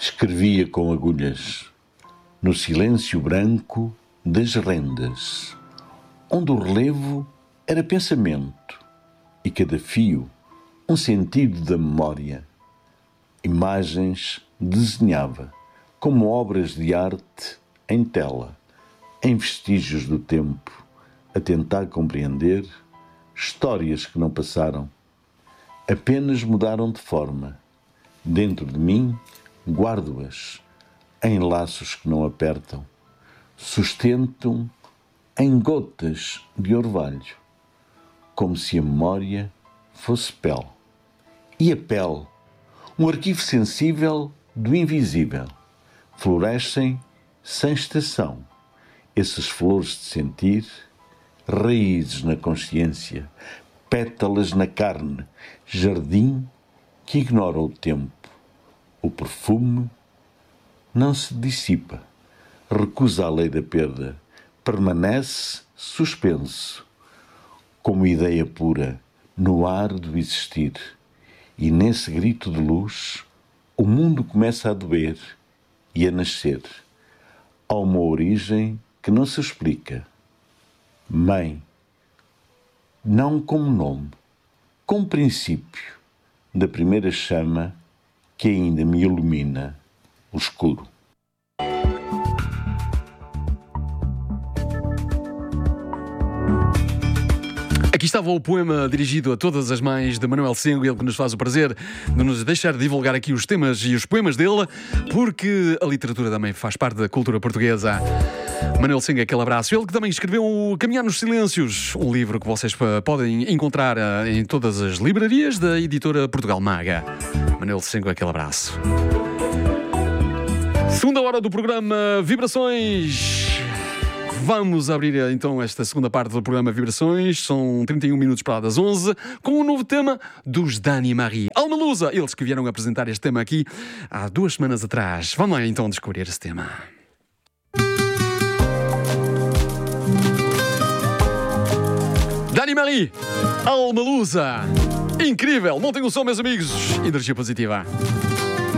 Escrevia com agulhas no silêncio branco das rendas, onde o relevo era pensamento e cada fio um sentido da memória. Imagens desenhava como obras de arte em tela, em vestígios do tempo, a tentar compreender histórias que não passaram, apenas mudaram de forma. Dentro de mim guardo-as em laços que não apertam, sustento em gotas de orvalho, como se a memória fosse pele. E a pele, um arquivo sensível do invisível, florescem sem estação, essas flores de sentir, raízes na consciência, pétalas na carne, jardim que ignora o tempo. O perfume não se dissipa, recusa a lei da perda, permanece suspenso, como ideia pura, no ar do existir. E nesse grito de luz, o mundo começa a doer e a nascer. Há uma origem que não se explica. Mãe, não como nome, como princípio da primeira chama que ainda me ilumina o escuro. Aqui estava o poema dirigido a todas as mães de Manuel Sengo, ele que nos faz o prazer de nos deixar divulgar aqui os temas e os poemas dele, porque a literatura também faz parte da cultura portuguesa. Manuel Sengo, aquele abraço. Ele que também escreveu o Caminhar nos Silêncios, um livro que vocês podem encontrar em todas as livrarias da editora Portugal Maga. Manuel Sengo, aquele abraço. Segunda hora do programa Vibrações. Vamos abrir então esta segunda parte do programa Vibrações. São 31 minutos para lá das 11, com um novo tema dos Dani Marie. Alma Lusa, eles que vieram apresentar este tema aqui há 2 semanas atrás. Vamos lá então descobrir esse tema. Dani Marie, Alma Lusa. Incrível, montem o som, meus amigos. Energia positiva.